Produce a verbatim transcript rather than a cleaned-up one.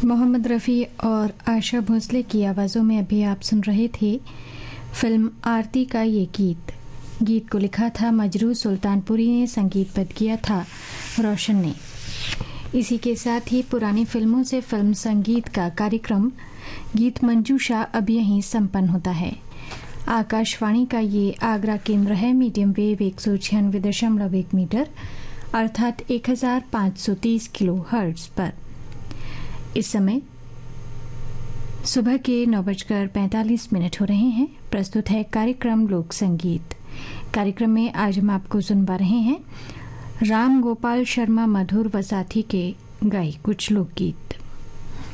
मोहम्मद रफ़ी और आशा भोसले की आवाज़ों में अभी आप सुन रहे थे फिल्म आरती का ये गीत। गीत को लिखा था मजरू सुल्तानपुरी ने, संगीतबद्ध किया था रोशन ने। इसी के साथ ही पुरानी फिल्मों से फिल्म संगीत का कार्यक्रम गीत मंजूषा अब यहीं संपन्न होता है। आकाशवाणी का ये आगरा केंद्र है। मीडियम वेव एक सौ छियानवे दशमलव एक मीटर अर्थात एक हजार पाँच सौ तीस किलो हर्ट्ज पर इस समय सुबह के नौ बजकर पैंतालीस मिनट हो रहे हैं। प्रस्तुत है कार्यक्रम लोक संगीत। कार्यक्रम में आज हम आपको सुनवा रहे हैं राम गोपाल शर्मा मधुर वसाथी के गाए कुछ लोकगीत।